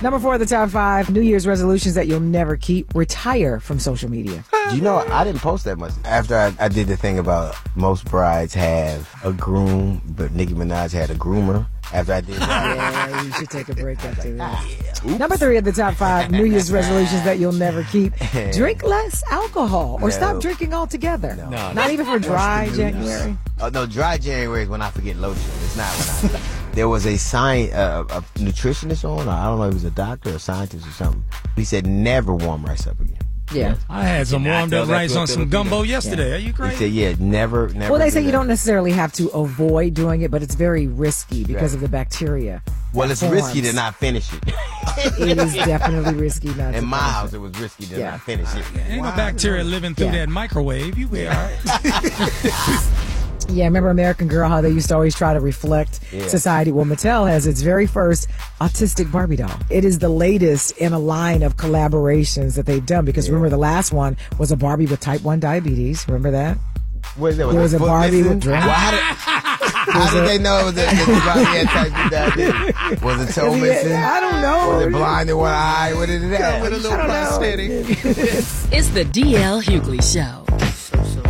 Number 4 of the top 5, New Year's resolutions that you'll never keep. Retire from social media. You know, I didn't post that much. After I did the thing about most brides have a groom, but Nicki Minaj had a groomer. After I did that. Yeah, you should take a break after that. Number 3 of the top 5 New Year's resolutions that you'll never keep. Drink less alcohol or stop drinking altogether. No. Not even for dry January. Oh, no, dry January is when I forget lotion. It's not when I... There was a nutritionist on, or I don't know if he was a doctor or a scientist or something. He said never warm rice up again. Yeah. I had some warmed up rice on some gumbo yesterday. Yeah. Are you crazy? He said, never. Well, they say you don't necessarily have to avoid doing it, but it's very risky because of the bacteria. Well, it's risky to not finish it. It is definitely risky not to finish it. In my house, it was risky to not finish it. Ain't no bacteria living through that microwave. You be all right. Yeah, remember American Girl, how they used to always try to reflect society? Well, Mattel has its very first autistic Barbie doll. It is the latest in a line of collaborations that they've done because remember the last one was a Barbie with type 1 diabetes. Remember that? There was a Barbie with drink. How did they know that the Barbie had type 2 diabetes? Was it toe missing? I don't know. Was it blind in one eye? What did it have? With a little prosthetic. It's the DL Hughley Show.